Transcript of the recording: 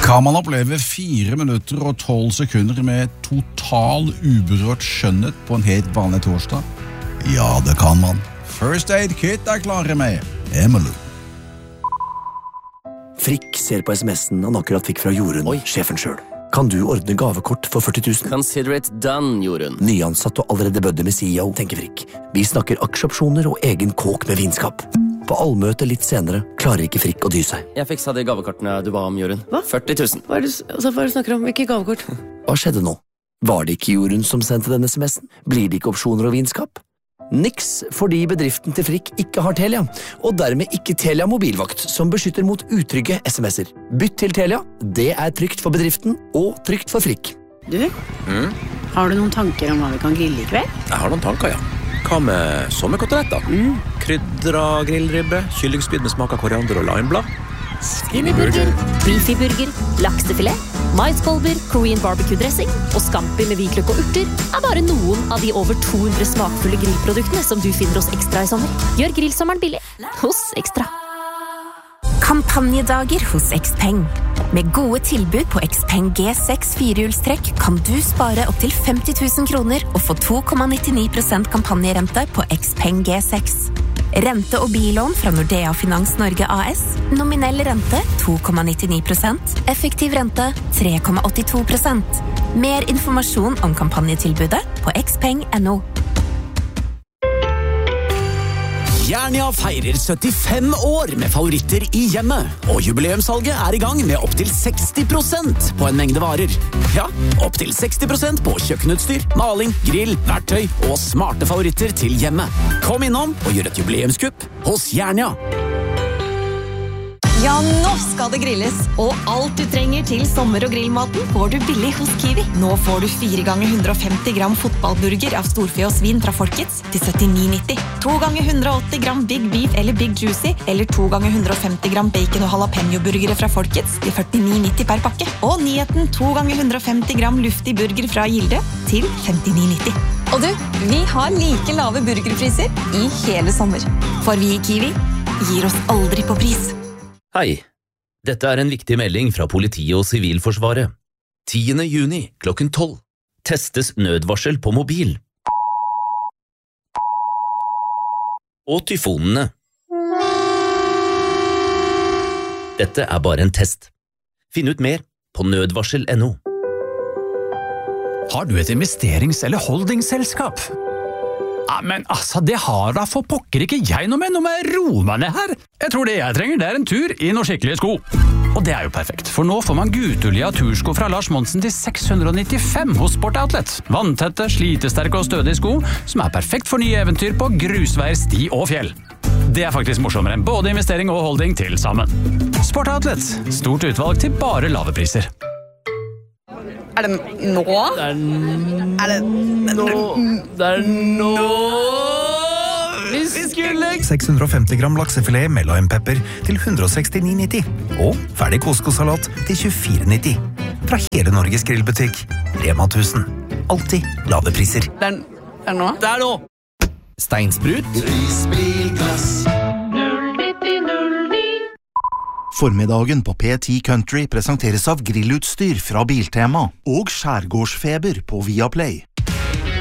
Kan man oppleve 4 minutter og 12 sekunder med total uberørt skjønnhet på en helt vanlig torsdag? Ja, det kan man. First Aid Kit klare med Emily. Frikk ser på sms'en han akkurat fikk fra Jorunn, sjefen selv. Kan du ordne gavekort for 40 000? Consider it done, Jorunn. Nyansatt og allerede buddy med CEO, tenker Frikk. Vi snakker aksjeopsjoner og egen kåk med vinskap. På allmøte litt senere klarer ikke Frikk å dy seg. Jeg fiksa de gavekortene du ba om, Jorunn. Hva? 40 000. Hva er det du snakker om? Hvilke gavekort? Hva skjedde nå? Var det ikke Jorunn som sendte denne sms'en? Blir det ikke opsjoner og vinskap? Niks, fordi bedriften til Frikk ikke har Telia, og dermed ikke Telia mobilvakt, som beskytter mot utrygge sms'er. Bytt til Telia, det er trygt for bedriften, og trygt for Frikk. Du, har du noen tanker om hva vi kan grille i kveld? Jeg har noen tanker, ja. Hva med sommerkoteletter? Krydra grillribbe, kyllingspyd med smak av koriander og limeblad. Skinnyburger, beefyburger, laksefilet, maiskolber, Korean barbecue-dressing og scampi med hvitløk og urter er bare noen av de over 200 smakfulle grillproduktene som du finner hos Ekstra i sommer. Gjør grillsommeren billig hos Ekstra. Kampanjedager hos Xpeng. Med gode tilbud på Xpeng G6 firehjulstrekk kan du spare opp til 50 000 kroner og få 2,99% kampanjerente på Xpeng G6. Rente- og billån fra Nordea Finans Norge AS. Nominell rente 2,99%. Effektiv rente 3,82%. Mer informasjon om kampanjetilbudet på xpeng.no. Jernia feirer 75 år med favoritter i hjemmet, og jubileumssalget er i gang med opp til 60% på en mengde varer. Ja, opp til 60% på kjøkkenutstyr, maling, grill, verktøy og smarte favoritter til hjemmet. Kom innom og gjør et jubileumskupp hos Jernia. Ja, nå skal det grilles, og alt du trenger til sommer- og grillmaten får du billig hos Kiwi. Nå får du 4 ganger 150 gram fotballburger av storfe og svin fra Folkets til 79,90. 2 ganger 180 gram Big Beef eller Big Juicy, eller 2 ganger 150 gram bacon og jalapeno-burgere fra Folkets til 49,90 per pakke. Og nyheten 2 ganger 150 gram luftig burger fra Gilde til 59,90. Og du, vi har like lave burgerpriser i hele sommer. For vi i Kiwi gir oss aldri på pris. Hei, dette er en viktig melding fra politiet og Sivilforsvaret. 10. juni klokken 12. Testes nødvarsel på mobil. Og tyfonene. Dette er bare en test. Finn ut mer på nødvarsel.no. Har du et investerings- eller holdingselskap? Ja, men altså, det har da for pokker ikke jeg noe med. Nå må jeg roe meg ned her. Jeg tror det jeg trenger, det er en tur i noen skikkelige sko. Og det er jo perfekt, for nå får man Gutulia tursko fra Lars Monsen til 695 hos Sport Outlet. Vanntette, slitesterke og stødige sko, som er perfekt for nye eventyr på grusveier, sti og fjell. Det er faktisk morsommere enn både investering og holding til sammen. Sport Outlet, stort utvalg til bare lave priser. Er det nå? Det er nå vi skulle 650 gram laksefilet med limepepper til 169,90 og ferdig couscous-salat til 24,90 fra hele Norges grillbutikk Rema 1000. Alltid lave priser. Det er nå? Det er nå! Steinsprut, Risbilglass. Formiddagen på P10 Country presenteres av grillutstyr fra Biltema og skjærgårdsfeber på Viaplay.